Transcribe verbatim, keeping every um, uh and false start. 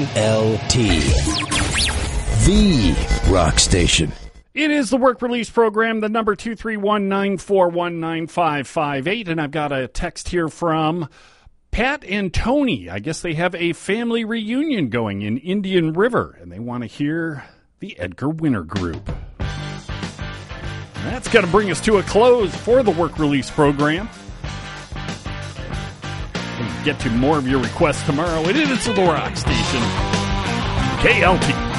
L T, the rock station. It is the work release program, the number two three one, nine four one, nine five five eight. And I've got a text here from Pat and Tony. I guess they have a family reunion going in Indian River, and they want to hear the Edgar Winter Group. And that's going to bring us to a close for the work release program. We'll get to more of your requests tomorrow. It is the rock station, K L T.